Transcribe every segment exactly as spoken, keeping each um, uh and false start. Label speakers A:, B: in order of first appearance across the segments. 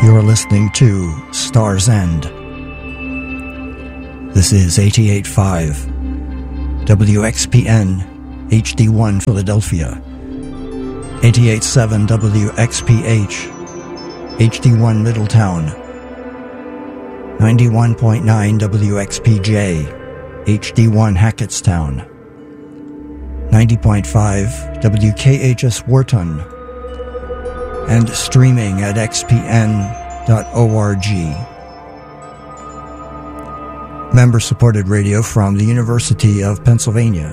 A: You're listening to Star's End. This is eighty-eight point five W X P N H D one Philadelphia, eighty-eight point seven W X P H H D one Middletown, ninety-one point nine W X P J H D one Hackettstown, ninety point five W K H S Wharton, and streaming at x p n dot org. Member-supported radio from the University of Pennsylvania.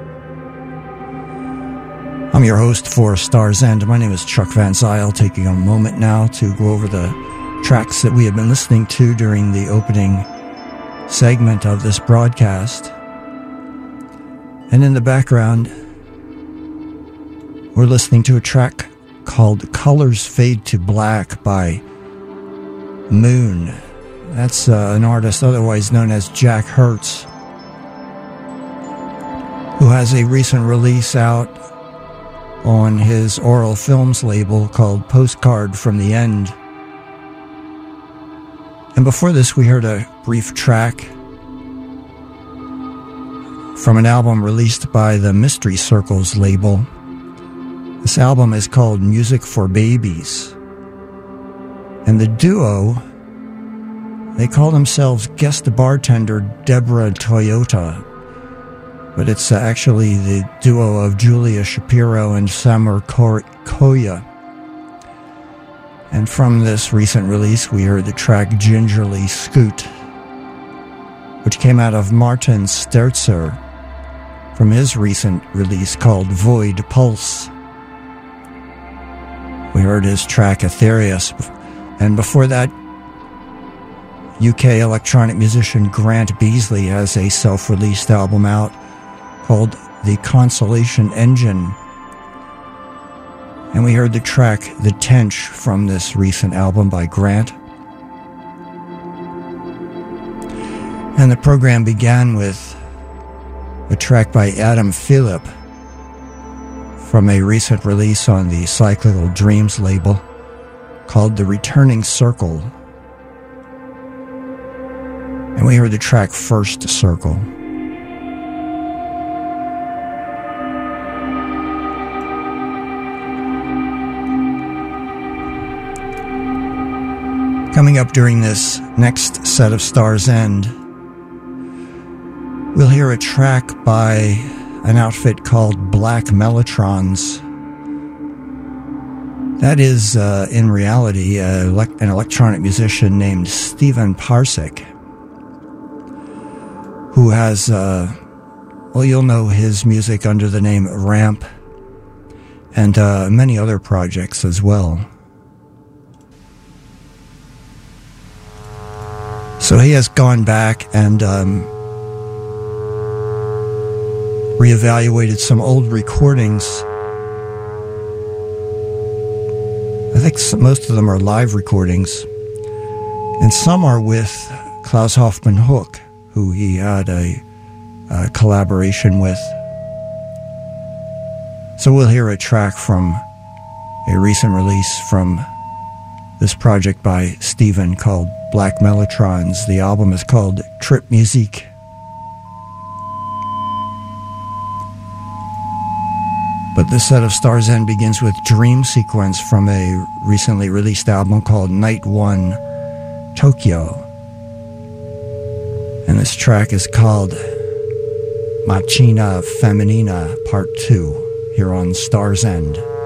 A: I'm your host for Star's End. My name is Chuck Van Zyl, taking a moment now to go over the tracks that we have been listening to during the opening segment of this broadcast. And in the background, we're listening to a track called Colors Fade to Black by Moon. That's uh, an artist otherwise known as Jack Hertz, who has a recent release out on his Aural Films label called Postcard from the End. And before this, we heard a brief track from an album released by the Mystery Circles label. This album is called Music for Babies. And the duo, they call themselves Guest Bartender Deborah Toyota, but it's actually the duo of Julia Shapiro and Samur Koya. And from this recent release, we heard the track Gingerly Scoot, which came out of Martin Sterzer from his recent release called Void Pulse. We heard his track Aetherius, and before that, U K electronic musician Grant Beasley has a self-released album out called The Consolation Engine. And we heard the track The Tench from this recent album by Grant. And the program began with a track by Adam Phillip from a recent release on the Cyclical Dreams label called The Returning Circle. And we heard the track First Circle. Coming up during this next set of Star's End, we'll hear a track by an outfit called Black Mellotrons. That is, uh, in reality, uh, an electronic musician named Stephen Parsik, who has, uh, well, you'll know his music under the name Ramp, and uh, many other projects as well. So he has gone back and um, reevaluated some old recordings. I think some, most of them are live recordings, and some are with Klaus Hoffman Hook, who he had a, a collaboration with. So we'll hear a track from a recent release from this project by Stephen called Black Mellotrons. The album is called Trip Musique. But this set of Star's End begins with Dream Sequence from a recently released album called Night One Tokyo. And this track is called Machina Feminina Part two here on Star's End.